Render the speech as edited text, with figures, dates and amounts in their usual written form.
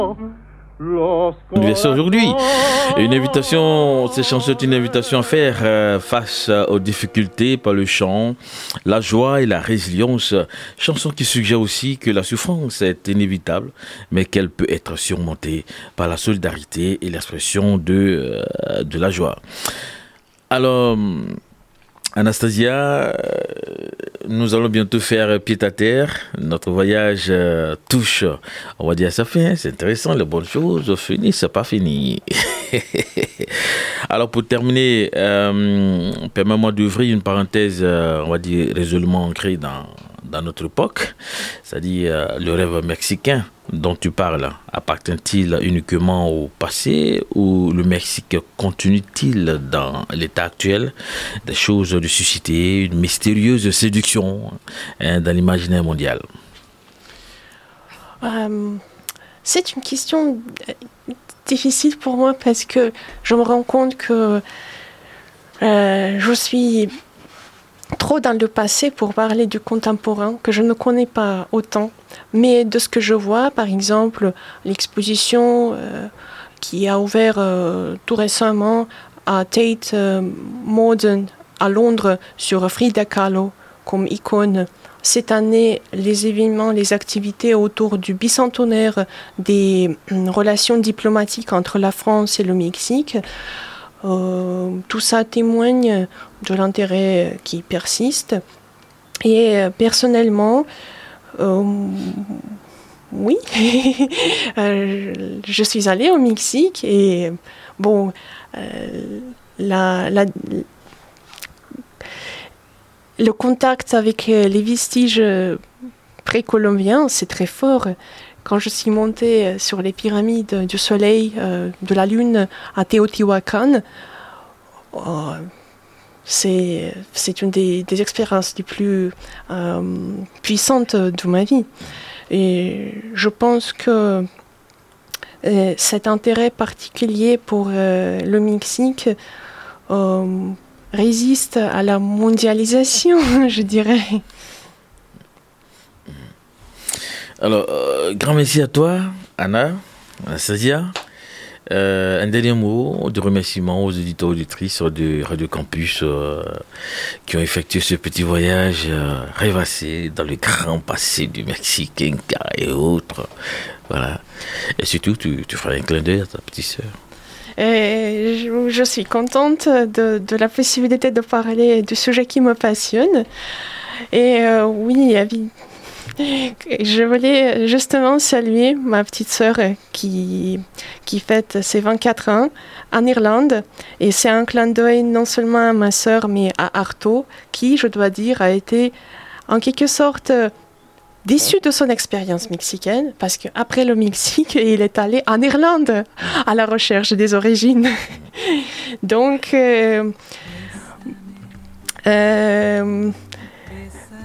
Anniversaire aujourd'hui. Une invitation, ces chansons est une invitation à faire face aux difficultés par le chant, la joie et la résilience. Chanson qui suggère aussi que la souffrance est inévitable, mais qu'elle peut être surmontée par la solidarité et l'expression de la joie. Alors, Anastasia, nous allons bientôt faire pied à terre. Notre voyage touche, on va dire, à sa fin. C'est intéressant, les bonnes choses finissent, c'est pas fini. Alors, pour terminer, permets-moi d'ouvrir une parenthèse, on va dire, résolument ancrée dans notre époque, c'est-à-dire le rêve mexicain dont tu parles, appartient-il uniquement au passé ou le Mexique continue-t-il dans l'état actuel des choses de susciter une mystérieuse séduction dans l'imaginaire mondial? C'est une question difficile pour moi parce que je me rends compte que je suis trop dans le passé pour parler du contemporain, que je ne connais pas autant. Mais de ce que je vois, par exemple, l'exposition qui a ouvert tout récemment à Tate Modern à Londres sur Frida Kahlo comme icône. Cette année, les événements, les activités autour du bicentenaire des relations diplomatiques entre la France et le Mexique, tout ça témoigne de l'intérêt qui persiste. Et personnellement, oui, je suis allée au Mexique et bon, le contact avec les vestiges précolombiens, c'est très fort. Quand je suis montée sur les pyramides du Soleil, de la Lune à Teotihuacan, c'est une des expériences les plus puissantes de ma vie. Et je pense que cet intérêt particulier pour le Mexique résiste à la mondialisation, je dirais. Alors, grand merci à toi, Anna, Anastasia. Un dernier mot de remerciement aux auditeurs et auditrices de Radio Campus qui ont effectué ce petit voyage rêvassé dans le grand passé du Mexique, Inca et autres. Voilà. Et surtout, tu feras un clin d'œil à ta petite sœur. Je suis contente de la possibilité de parler du sujet qui me passionne. Et oui, je voulais justement saluer ma petite sœur qui fête ses 24 ans en Irlande. Et c'est un clin d'œil non seulement à ma sœur, mais à Arto, qui, je dois dire, a été en quelque sorte déçu de son expérience mexicaine, parce qu'après le Mexique, il est allé en Irlande à la recherche des origines. Donc,